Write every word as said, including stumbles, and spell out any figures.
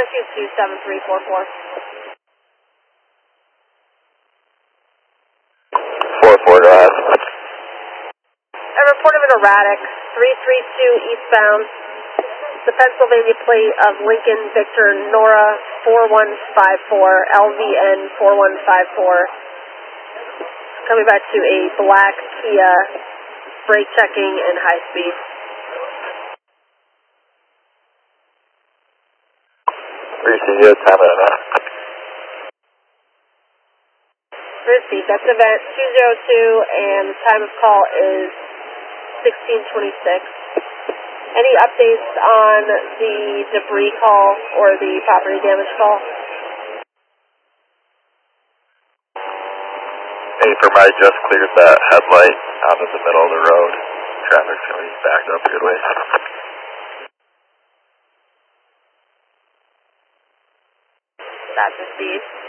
two two seven three four four. four four, go ahead. A report of an erratic, three three two eastbound, the Pennsylvania plate of Lincoln Victor Nora four one five four, L V N four one five four. Coming back to a black Kia, brake checking and high speed. three C, you time it enough. Receive, that's event two zero two, and the time of call is sixteen twenty-six. Any updates on the debris call or the property damage call? Hey, for my just cleared that headlight out of the middle of the road. Traffic's going to be backed up a good ways. That's received.